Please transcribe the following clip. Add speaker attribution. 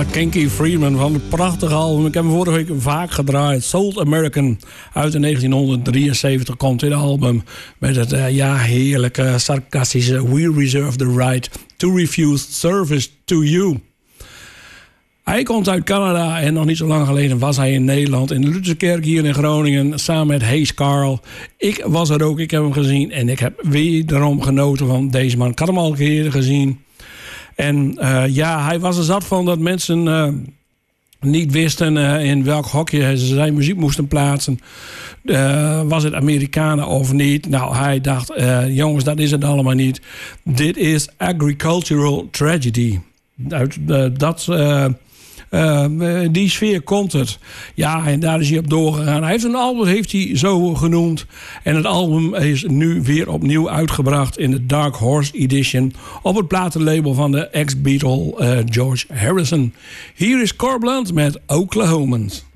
Speaker 1: Kinky Friedman van het prachtige album. Ik heb hem vorige week vaak gedraaid. Sold American uit 1973 komt dit album. Met het heerlijke, sarcastische We reserve the right to refuse service to you. Hij komt uit Canada en nog niet zo lang geleden was hij in Nederland. In de Lutherkerk hier in Groningen samen met Hayes Carl. Ik was er ook, ik heb hem gezien. En ik heb wederom genoten van deze man. Ik had hem al een keer gezien. En hij was er zat van dat mensen niet wisten in welk hokje ze zijn muziek moesten plaatsen. Was het Amerikanen of niet? Nou, hij dacht, jongens, dat is het allemaal niet. Dit is agricultural tragedy. Uit die sfeer komt het. Ja, en daar is hij op doorgegaan. Hij heeft een album, heeft hij zo genoemd. En het album is nu weer opnieuw uitgebracht in de Dark Horse Edition op het platenlabel van de ex-Beatle George Harrison. Hier is Cor Blunt met Oklahomans.